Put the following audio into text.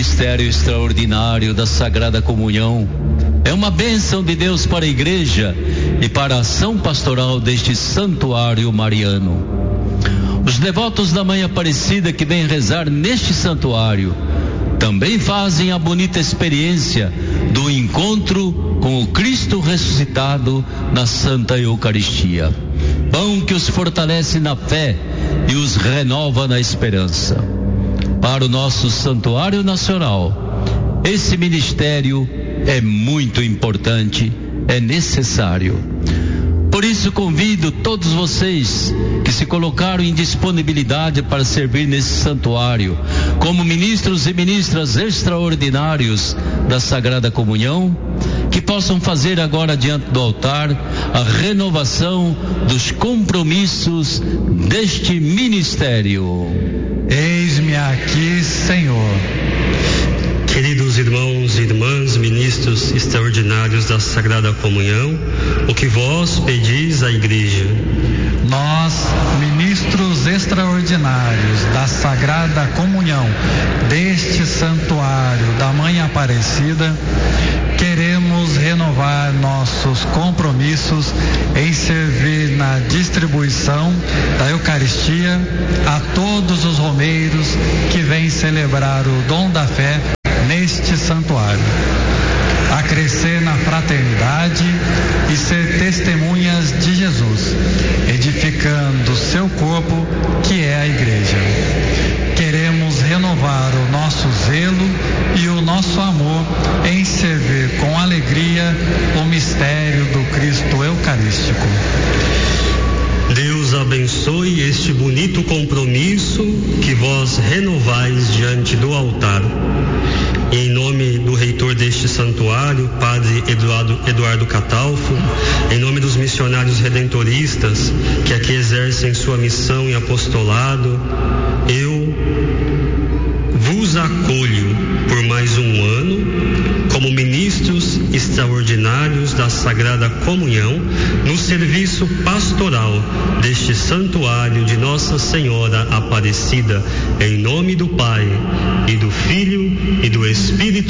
ministério extraordinário da Sagrada Comunhão é uma bênção de Deus para a Igreja e para a ação pastoral deste santuário mariano. Os devotos da Mãe Aparecida que vêm rezar neste santuário também fazem a bonita experiência do encontro com o Cristo ressuscitado na Santa Eucaristia. Pão que os fortalece na fé e os renova na esperança. Para o nosso Santuário Nacional, esse ministério é muito importante, é necessário. Por isso convido todos vocês que se colocaram em disponibilidade para servir nesse santuário, como ministros e ministras extraordinários da Sagrada Comunhão, que possam fazer agora diante do altar a renovação dos compromissos deste ministério. Eis-me aqui, Senhor. Queridos irmãos e irmãs, ministros extraordinários da Sagrada Comunhão, o que vós pedis à Igreja? Nós, ministros extraordinários da Sagrada Comunhão deste santuário da Mãe Aparecida, queremos renovar nossos compromissos em servir na distribuição da Eucaristia a todos os romeiros que vêm celebrar o dom da fé neste santuário, a crescer na fraternidade e ser testemunhas de Jesus, edificando seu corpo, que é a Igreja. Queremos renovar o nosso zelo e o nosso amor em servir com alegria o mistério do Cristo Eucarístico. Deus abençoe este bonito compromisso que vós renovais diante do altar. Em nome do reitor deste santuário, Padre Eduardo Catalfo, em nome dos missionários redentoristas que aqui exercem sua missão e apostolado, eu vos acolho por mais um ano como ministros extraordinários da Sagrada Comunhão no serviço pastoral deste santuário de Nossa Senhora Aparecida, em nome do Pai e do Filho e do Espírito